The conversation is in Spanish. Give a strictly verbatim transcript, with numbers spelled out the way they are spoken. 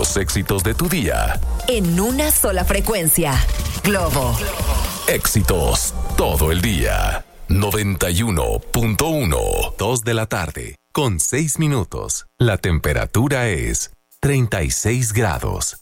Los éxitos de tu día. En una sola frecuencia. Globo. Éxitos todo el día. noventa y uno punto uno. Dos de la tarde, con seis minutos. La temperatura es treinta y seis grados.